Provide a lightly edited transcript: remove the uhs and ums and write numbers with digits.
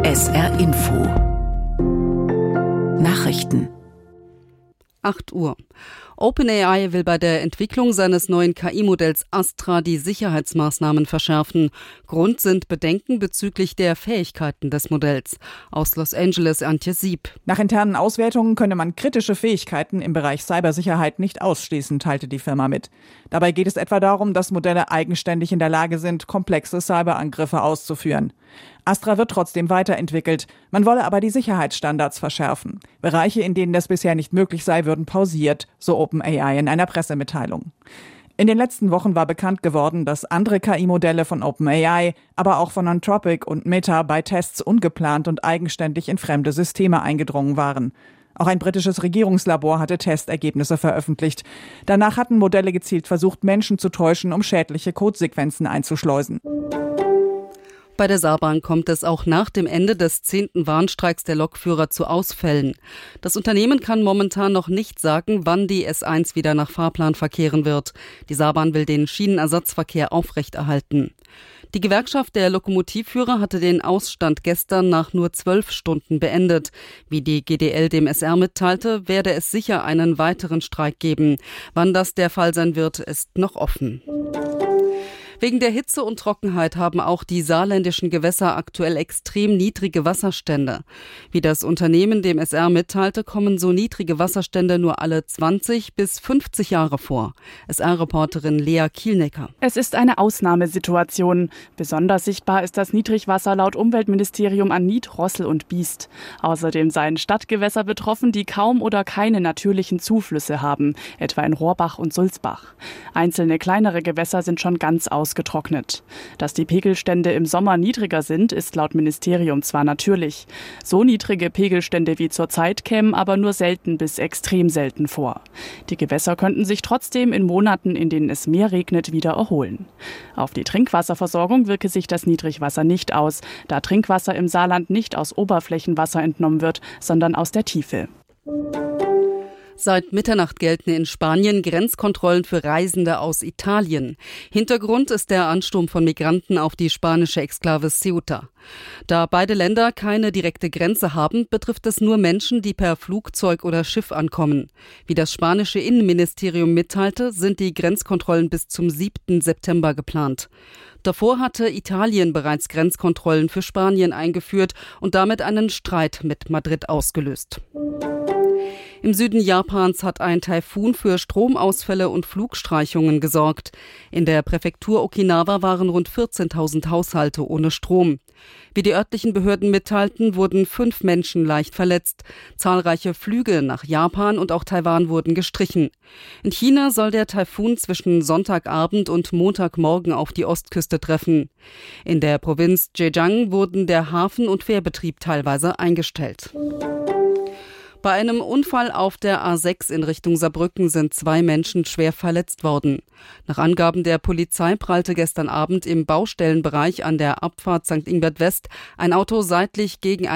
SR Info Nachrichten 8 Uhr. OpenAI will bei der Entwicklung seines neuen KI-Modells Astra die Sicherheitsmaßnahmen verschärfen. Grund sind Bedenken bezüglich der Fähigkeiten des Modells. Aus Los Angeles Antje Sieb. Nach internen Auswertungen könne man kritische Fähigkeiten im Bereich Cybersicherheit nicht ausschließen, teilte die Firma mit. Dabei geht es etwa darum, dass Modelle eigenständig in der Lage sind, komplexe Cyberangriffe auszuführen. Astra wird trotzdem weiterentwickelt. Man wolle aber die Sicherheitsstandards verschärfen. Bereiche, in denen das bisher nicht möglich sei, würden pausiert, so OpenAI in einer Pressemitteilung. In den letzten Wochen war bekannt geworden, dass andere KI-Modelle von OpenAI, aber auch von Anthropic und Meta bei Tests ungeplant und eigenständig in fremde Systeme eingedrungen waren. Auch ein britisches Regierungslabor hatte Testergebnisse veröffentlicht. Danach hatten Modelle gezielt versucht, Menschen zu täuschen, um schädliche Codesequenzen einzuschleusen. Bei der Saarbahn kommt es auch nach dem Ende des 10. Warnstreiks der Lokführer zu Ausfällen. Das Unternehmen kann momentan noch nicht sagen, wann die S1 wieder nach Fahrplan verkehren wird. Die Saarbahn will den Schienenersatzverkehr aufrechterhalten. Die Gewerkschaft der Lokomotivführer hatte den Ausstand gestern nach nur 12 Stunden beendet. Wie die GDL dem SR mitteilte, werde es sicher einen weiteren Streik geben. Wann das der Fall sein wird, ist noch offen. Wegen der Hitze und Trockenheit haben auch die saarländischen Gewässer aktuell extrem niedrige Wasserstände. Wie das Unternehmen dem SR mitteilte, kommen so niedrige Wasserstände nur alle 20 bis 50 Jahre vor. SR-Reporterin Lea Kielnecker. Es ist eine Ausnahmesituation. Besonders sichtbar ist das Niedrigwasser laut Umweltministerium an Nied, Rossel und Biest. Außerdem seien Stadtgewässer betroffen, die kaum oder keine natürlichen Zuflüsse haben, etwa in Rohrbach und Sulzbach. Einzelne kleinere Gewässer sind schon ganz ausgetrocknet. Dass die Pegelstände im Sommer niedriger sind, ist laut Ministerium zwar natürlich. So niedrige Pegelstände wie zurzeit kämen aber nur selten bis extrem selten vor. Die Gewässer könnten sich trotzdem in Monaten, in denen es mehr regnet, wieder erholen. Auf die Trinkwasserversorgung wirke sich das Niedrigwasser nicht aus, da Trinkwasser im Saarland nicht aus Oberflächenwasser entnommen wird, sondern aus der Tiefe. Seit Mitternacht gelten in Spanien Grenzkontrollen für Reisende aus Italien. Hintergrund ist der Ansturm von Migranten auf die spanische Exklave Ceuta. Da beide Länder keine direkte Grenze haben, betrifft es nur Menschen, die per Flugzeug oder Schiff ankommen. Wie das spanische Innenministerium mitteilte, sind die Grenzkontrollen bis zum 7. September geplant. Davor hatte Italien bereits Grenzkontrollen für Spanien eingeführt und damit einen Streit mit Madrid ausgelöst. Im Süden Japans hat ein Taifun für Stromausfälle und Flugstreichungen gesorgt. In der Präfektur Okinawa waren rund 14.000 Haushalte ohne Strom. Wie die örtlichen Behörden mitteilten, wurden 5 Menschen leicht verletzt. Zahlreiche Flüge nach Japan und auch Taiwan wurden gestrichen. In China soll der Taifun zwischen Sonntagabend und Montagmorgen auf die Ostküste treffen. In der Provinz Zhejiang wurden der Hafen- und Fährbetrieb teilweise eingestellt. Bei einem Unfall auf der A6 in Richtung Saarbrücken sind 2 Menschen schwer verletzt worden. Nach Angaben der Polizei prallte gestern Abend im Baustellenbereich an der Abfahrt St. Ingbert West ein Auto seitlich gegen